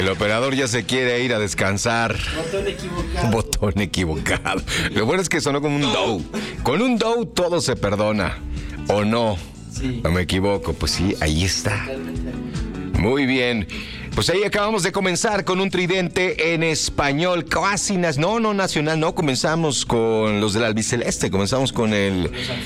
El operador ya se quiere ir a descansar. Botón equivocado. Botón equivocado. Lo bueno es que sonó como un do. Con un do todo se perdona. ¿O no? Sí. No me equivoco. Pues sí, ahí está. Muy bien. Pues ahí acabamos de comenzar con un tridente en español, casi no nacional, no, comenzamos con los del albiceleste, comenzamos con el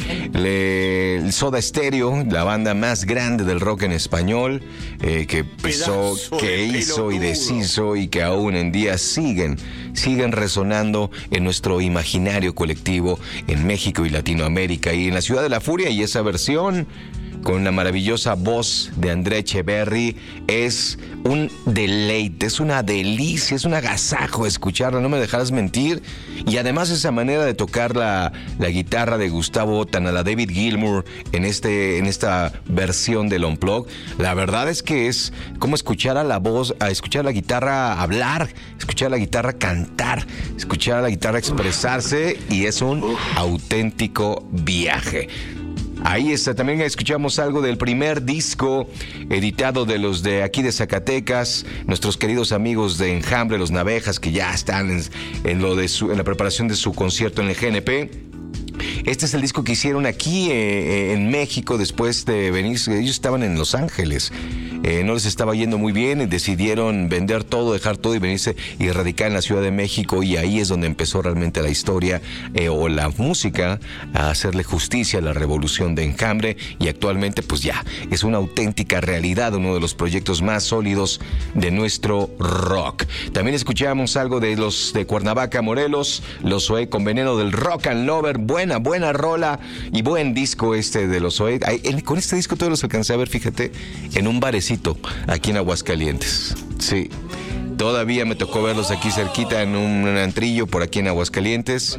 Soda Stereo, la banda más grande del rock en español, que empezó, que hizo y deshizo y que aún en día siguen resonando en nuestro imaginario colectivo en México y Latinoamérica y en la Ciudad de la Furia, y esa versión con la maravillosa voz de André Echeverry es un deleite, es una delicia, es un agasajo escucharla, no me dejarás mentir. Y además esa manera de tocar la guitarra de Gustavo Otán a la David Gilmour en esta versión del Unplugged, la verdad es que es como escuchar a la voz, a escuchar a la guitarra hablar, escuchar a la guitarra cantar, escuchar a la guitarra expresarse, y es un auténtico viaje. Ahí está, también escuchamos algo del primer disco editado de los de aquí de Zacatecas, nuestros queridos amigos de Enjambre, Los Navejas, que ya están en la preparación de su concierto en el GNP. Este es el disco que hicieron aquí en México después de venir. Ellos estaban en Los Ángeles. No les estaba yendo muy bien y decidieron vender todo, dejar todo y venirse y radicar en la Ciudad de México, y ahí es donde empezó realmente la historia o la música a hacerle justicia a la revolución de Enjambre, y actualmente pues ya es una auténtica realidad, uno de los proyectos más sólidos de nuestro rock. También escuchamos algo de los de Cuernavaca, Morelos, Los Zoé con Veneno del Rock and Lover, buena rola y buen disco de Los Zoé. Con este disco todos los alcancé a ver, fíjate, en un barecito aquí en Aguascalientes. Sí, todavía me tocó verlos aquí cerquita en un antrillo por aquí en Aguascalientes.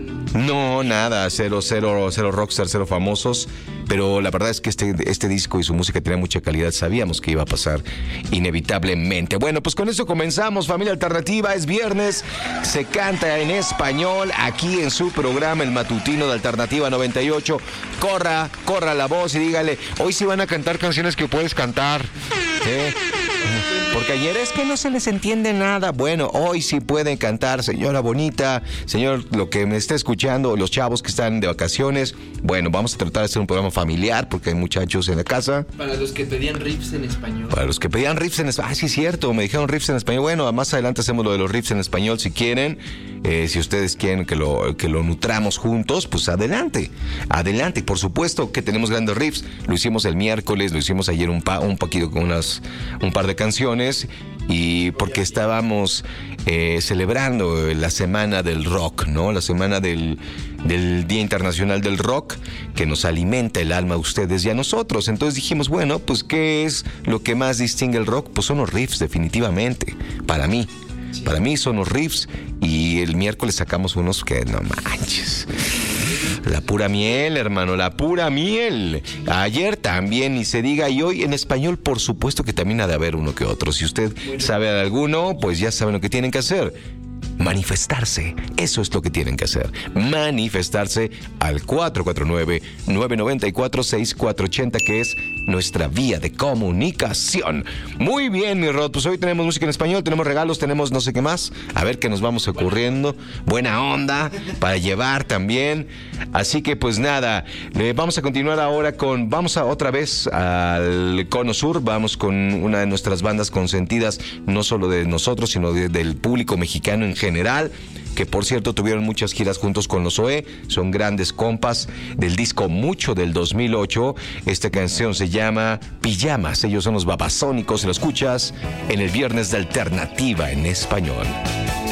No, nada, cero rockstar, cero famosos. Pero la verdad es que este disco y su música tenía mucha calidad. Sabíamos que iba a pasar inevitablemente. Bueno, pues con eso comenzamos, familia alternativa. Es viernes, se canta en español aquí en su programa, el matutino de Alternativa 98. Corra la voz y dígale, hoy sí van a cantar canciones que puedes cantar. Porque ayer es que no se les entiende nada. Bueno, hoy sí pueden cantar, señora bonita, señor, lo que me está escuchando, los chavos que están de vacaciones. Bueno, vamos a tratar de hacer un programa familiar porque hay muchachos en la casa. Para los que pedían riffs en español. Para los que pedían riffs en español. Ah, sí, cierto, me dijeron riffs en español. Bueno, más adelante hacemos lo de los riffs en español si quieren. Si ustedes quieren que lo nutramos juntos, pues adelante. Por supuesto que tenemos grandes riffs. Lo hicimos el miércoles, lo hicimos ayer un poquito con un par de canciones. Y porque estábamos celebrando la semana del rock, ¿no? La semana del Día Internacional del Rock, que nos alimenta el alma a ustedes y a nosotros. Entonces dijimos, bueno, pues ¿qué es lo que más distingue el rock? Pues son los riffs, definitivamente, para mí. Para mí son los riffs, y el miércoles sacamos unos que no manches. La pura miel, hermano, la pura miel. Ayer también, ni se diga, y hoy en español, por supuesto que también ha de haber uno que otro. Si usted sabe de alguno, pues ya saben lo que tienen que hacer. Manifestarse, eso es lo que tienen que hacer. Manifestarse al 449-994-6480, que es nuestra vía de comunicación. Muy bien, mi Rod, pues hoy tenemos música en español, tenemos regalos, tenemos no sé qué más. A ver qué nos vamos ocurriendo. Buena onda para llevar también. Así que pues nada, vamos a continuar ahora vamos otra vez al Cono Sur. Vamos con una de nuestras bandas consentidas, no solo de nosotros, sino del público mexicano en general, que por cierto tuvieron muchas giras juntos con Los Zoé. Son grandes compas del disco Mucho del 2008. Esta canción se llama Pijamas. Ellos son los Babasónicos. Lo escuchas en el viernes de Alternativa en español.